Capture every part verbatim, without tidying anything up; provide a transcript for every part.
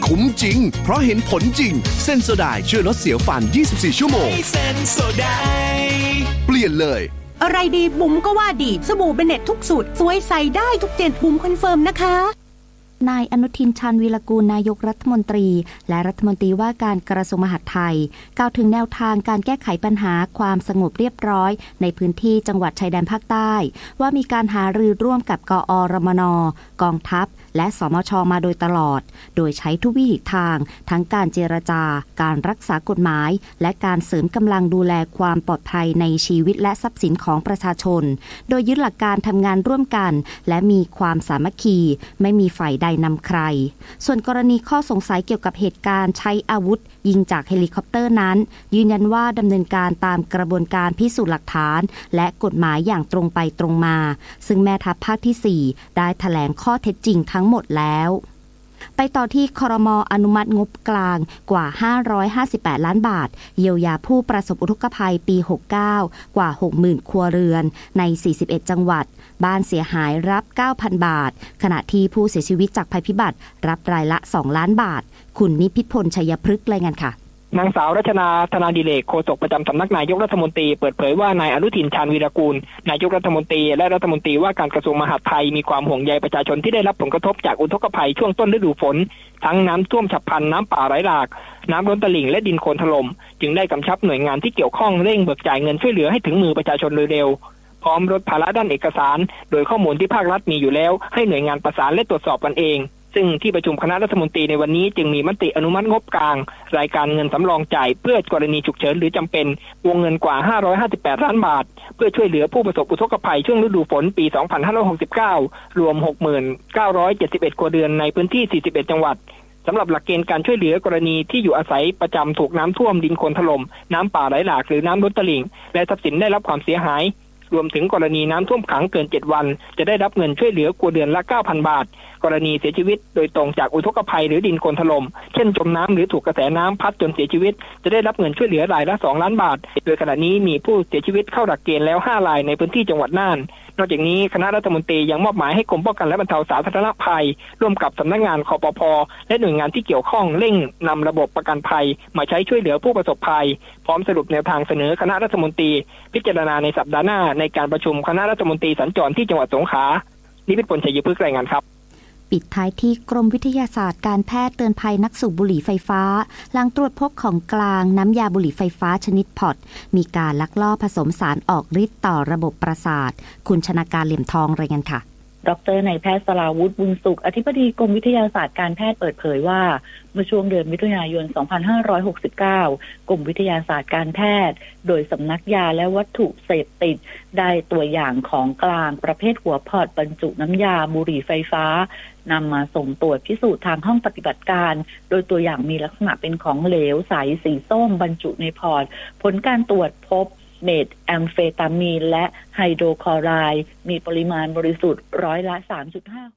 คุ้มจริงเพราะเห็นผลจริงเซนโซไดช่วยลดเสียวฟันยี่สิบสี่ชั่วโมงเซนโซไดเปลี่ยนเลยอะไรดีบุ๋มก็ว่าดีสบู่เบเน็ตทุกสูตรสวยใส่ได้ทุกเจนบุ๋มคอนเฟิร์มนะคะนายอนุทินชาญวีรกูลนายกรัฐมนตรีและรัฐมนตรีว่าการกระทรวงมหาดไทยกล่าวถึงแนวทางการแก้ไขปัญหาความสงบเรียบร้อยในพื้นที่จังหวัดชายแดนภาคใต้ว่ามีการหารือร่วมกับกอรมน.กองทัพและสมช.มาโดยตลอดโดยใช้ทุกวิถีทางทั้งการเจรจาการรักษากฎหมายและการเสริมกำลังดูแลความปลอดภัยในชีวิตและทรัพย์สินของประชาชนโดยยึดหลักการทำงานร่วมกันและมีความสามัคคีไม่มีฝ่ายใดนำใครส่วนกรณีข้อสงสัยเกี่ยวกับเหตุการณ์ใช้อาวุธยิงจากเฮลิคอปเตอร์นั้นยืนยันว่าดำเนินการตามกระบวนการพิสูจน์หลักฐานและกฎหมายอย่างตรงไปตรงมาซึ่งแม่ทัพภาคที่สี่ได้แถลงข้อเท็จจริงทั้งหมดแล้วไปต่อที่ครม.อนุมัติงบกลางกว่าห้าร้อยห้าสิบแปดล้านบาทเยียวยาผู้ประสบอุทกภัยปีหกสิบเก้ากว่า หกหมื่น ครัวเรือนในสี่สิบเอ็ดจังหวัดบ้านเสียหายรับ เก้าพัน บาทขณะที่ผู้เสียชีวิตจากภัยพิบัติรับรายละสองล้านบาทคุณนิพิษพลชัยพฤกษ์รายงานค่ะนางสาวรัชนาธนาดิเรกโฆษกประจำสำนักนายกรัฐมนตรีเปิดเผยว่านายอนุทินชาญวีรกูลนายกรัฐมนตรีและรัฐมนตรีว่าการกระทรวงมหาดไทยมีความห่วงใยประชาชนที่ได้รับผลกระทบจากอุทกภัยช่วงต้นฤดูฝนทั้งน้ำท่วมฉับพลันน้ำป่าไหลหลากน้ำล้นตลิ่งและดินโคลนถล่มจึงได้กำชับหน่วยงานที่เกี่ยวข้องเร่งเบิกจ่ายเงินช่วยเหลือให้ถึงมือประชาชนโดยเร็วพร้อมลดภาระด้านเอกสารโดยข้อมูลที่ภาครัฐมีอยู่แล้วให้หน่วยงานประสานและตรวจสอบกันเองซึ่งที่ประชุมคณะรัฐมนตรีในวันนี้จึงมีมติอนุมัติงบกลางรายการเงินสำรองจ่ายเพื่อกรณีฉุกเฉินหรือจำเป็นวงเงินกว่าห้าร้อยห้าสิบแปดล้านบาทเพื่อช่วยเหลือผู้ประสบอุทกภัยช่วงฤดูฝนปีสองพันห้าร้อยหกสิบเก้ารวม หกหมื่นเก้าร้อยเจ็ดสิบเอ็ด ครัวเรือนในพื้นที่สี่สิบเอ็ดจังหวัดสำหรับหลักเกณฑ์การช่วยเหลือกรณีที่อยู่อาศัยประจำถูกน้ำท่วมดินโคลนถล่มน้ำป่าไหลหลากหรือน้ำล้นตลิ่งและทรัพย์สินได้รับความเสียหายรวมถึงกรณีน้ำท่วมขังเกินเจ็ดวันจะได้รับเงินช่วยเหลือครัวเรือนละ เก้าพัน บาทกรณีเสียชีวิตโดยตรงจากอุทกภัยหรือดินโคลนถล่มเช่นจมน้ำหรือถูกกระแสน้ำพัดจนเสียชีวิตจะได้รับเงินช่วยเหลือรายละสองล้านบาทโดยขณะนี้มีผู้เสียชีวิตเข้าหลักเกณฑ์แล้วห้ารายในพื้นที่จังหวัดน่านนอกจากนี้คณะรัฐมนตรียังมอบหมายให้กรมป้องกันและบรรเทาสาธารณภัยร่วมกับสำนักงานคปภ.และหน่วยงานที่เกี่ยวข้องเร่งนำระบบประกันภัยมาใช้ช่วยเหลือผู้ประสบภัยพร้อมสรุปแนวทางเสนอคณะรัฐมนตรีพิจารณาในสัปดาห์หน้าในการประชุมคณะรัฐมนตรีสัญจรที่จังหวัดสงขลานิพิษพลชัยพฤกษ์รายงานครับปิดท้ายที่กรมวิทยาศาสตร์การแพทย์เตือนภัยนักสูบบุหรี่ไฟฟ้าหลังตรวจพบของกลางน้ำยาบุหรี่ไฟฟ้าชนิดพอตมีการลักลอบผสมสารออกฤทธิ์ต่อระบบประสาทคุณชนาการเหลี่ยมทองรายงานค่ะดร.นายแพทย์สราวุฒิบุญสุขอธิบดีกรมวิทยาศาสตร์การแพทย์เปิดเผยว่าเมื่อช่วงเดือนมิถุนายน สองพันห้าร้อยหกสิบเก้ากรมวิทยาศาสตร์การแพทย์โดยสำนักยาและวัตถุเสพติดได้ตัวอย่างของกลางประเภทหัวพอร์ตบรรจุน้ำยาบุหรี่ไฟฟ้านำมาส่งตรวจพิสูจน์ทางห้องปฏิบัติการโดยตัวอย่างมีลักษณะเป็นของเหลวใสสีส้มบรรจุในพอร์ตผลการตรวจพบเมทแอมเฟตามีนและไฮโดรคลอไรด์มีปริมาณบริสุทธิ์ร้อยละ สามจุดห้า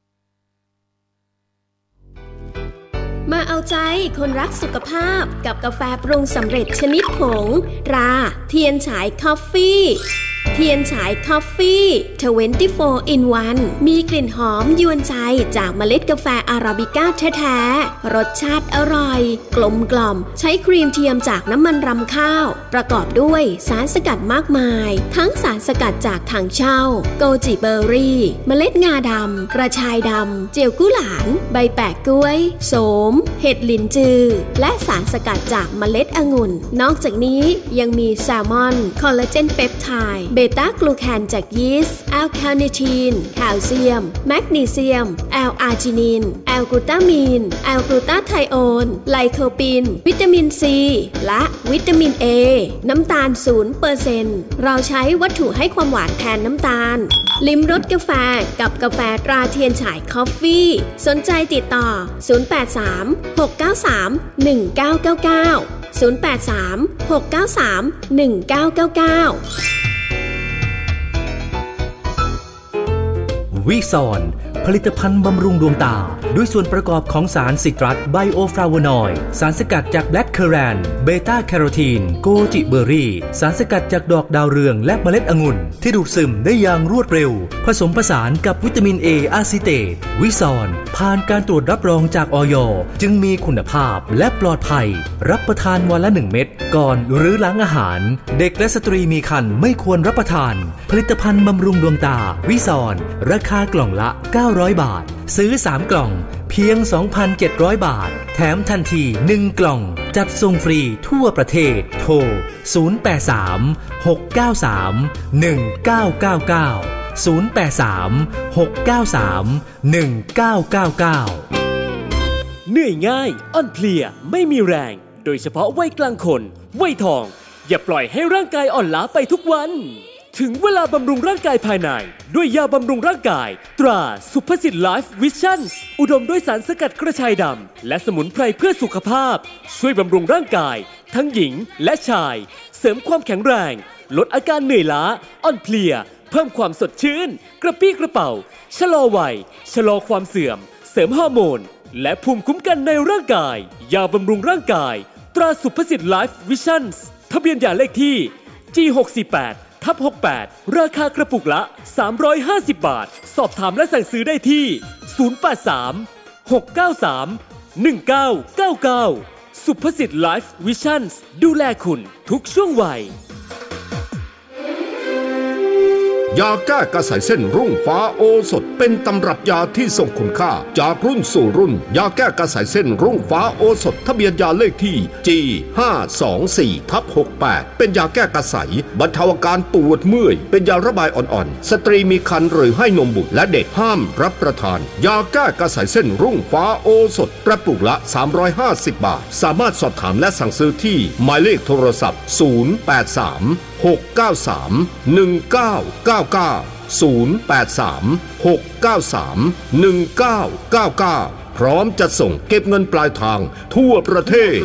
มาเอาใจคนรักสุขภาพกับกาแฟปรุงสำเร็จชนิดผงตราเทียนฉายคอฟฟี่เทียนฉายคอฟฟี่ยี่สิบสี่ in วัน มีกลิ่นหอมยวนใจจากเมล็ดกาแฟอาราบิก้าแท้ๆรสชาติอร่อยกลมกล่อมใช้ครีมเทียมจากน้ำมันรำข้าวประกอบด้วยสารสกัดมากมายทั้งสารสกัดจากถังเช่าโกจิเบอร์รี่เมล็ดงาดำกระชายดำเจียวกุหลานใบแปะกล้วยโสมเห็ดหลินจือและสารสกัดจากเมล็ดองุ่นนอกจากนี้ยังมีแซลมอนคอลลาเจนเปปไทด์เบต้ากลูแคนจากยีสต์แอลคาเนทีนแคลเซียมแมกนีเซียมแอลอาร์จินินแอลกลูตามีนแอลกลูตาไทโอนไลโคปินวิตามินซีและวิตามินเอน้ำตาล ศูนย์เปอร์เซ็นต์ เราใช้วัตถุให้ความหวานแทนน้ำตาลลิ้มรสกาแฟกับกาแฟตราเทียนฉายคอฟฟี่สนใจติดต่อศูนย์ แปด สาม หก เก้า สาม หนึ่ง เก้า เก้า เก้า ศูนย์ แปด สาม หก เก้า สาม หนึ่ง เก้า เก้า เก้าวิซอนผลิตภัณฑ์บำรุงดวงตาด้วยส่วนประกอบของสารซิตรัสไบโอฟลาโวนอยด์สารสกัดจากแบล็กเคอแรนเบต้าแคโรทีนโกจิเบอร์รี่สารสกัดจากดอกดาวเรืองและเมล็ดองุ่นที่ดูดซึมได้อย่างรวดเร็วผสมผสานกับวิตามิน A อะซิเตตวิซอนผ่านการตรวจรับรองจากอย.จึงมีคุณภาพและปลอดภัยรับประทานวันละหนึ่งเม็ดก่อนหรือหลังอาหารเด็กและสตรีมีครรภ์ไม่ควรรับประทานผลิตภัณฑ์บำรุงดวงตาวิซอนราคากล่องละเก้าร้อยบาทซื้อสามกล่องเพียง สองพันเจ็ดร้อย บาทแถมทันทีหนึ่งกล่องจัดส่งฟรีทั่วประเทศโทรศูนย์ แปด สาม หก เก้า สาม หนึ่ง เก้า เก้า เก้า ศูนย์ แปด สาม หก เก้า สาม หนึ่ง เก้า เก้า เก้าเหนื่อยง่ายอ่อนเพลียไม่มีแรงโดยเฉพาะวัยกลางคนวัยทองอย่าปล่อยให้ร่างกายอ่อนล้าไปทุกวันถึงเวลาบำรุงร่างกายภายในด้วยยาบำรุงร่างกายตราสุภสิทธิ์ไลฟ์วิชั่นอุดมด้วยสารสกัดกระชายดำและสมุนไพรเพื่อสุขภาพช่วยบำรุงร่างกายทั้งหญิงและชายเสริมความแข็งแรงลดอาการเหนื่อยล้าอ่อนเพลียเพิ่มความสดชื่นกระปี้กระเป๋าชะลอวัยชะลอความเสื่อมเสริมฮอร์โมนและภูมิคุ้มกันในร่างกายยาบำรุงร่างกายตราสุภสิทธิ์ไลฟ์วิชั่นทะเบียนยาเลขที่ จี หก สี่ แปด ทับ หกแปด ราคากระปุกละสามร้อยห้าสิบบาทสอบถามและสั่งซื้อได้ที่ศูนย์ แปด สาม หก เก้า สาม หนึ่ง เก้า เก้า เก้าสุภสิทธิ์ไลฟ์วิชั่นดูแลคุณทุกช่วงวัยยาแก้กระสายเส้นรุ่งฟ้าโอสถเป็นตำรับยาที่ทรงคุณค่าจากรุ่นสู่รุ่นยาแก้กระสายเส้นรุ่งฟ้าโอสถทะเบียนยาเลขที่ จี ห้า สอง สี่ ทับ หกแปด เป็นยาแก้กระสายบรรเทาอาการปวดเมื่อยเป็นยาระบายอ่อนๆสตรีมีครรภ์หรือให้นมบุตรและเด็กห้ามรับประทานยาแก้กระสายเส้นรุ่งฟ้าโอสถกระปุกละสามร้อยห้าสิบบาทสามารถสอบถามและสั่งซื้อที่หมายเลขโทรศัพท์ศูนย์ แปด สาม หก เก้า สาม หนึ่ง เก้า เก้า เก้า ศูนย์ แปด สาม หก เก้า สาม หนึ่ง เก้า เก้า เก้าพร้อมจะส่งเก็บเงินปลายทางทั่วประเทศ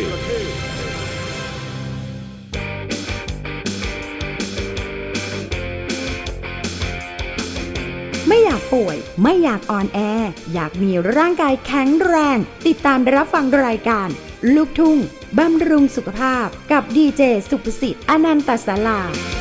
ไม่อยากป่วยไม่อยากอ่อนแออยากมีร่างกายแข็งแรงติดตามรับฟังรายการลูกทุ่งบำรุงสุขภาพกับดีเจสุภสิทธิ์อนันตศาลา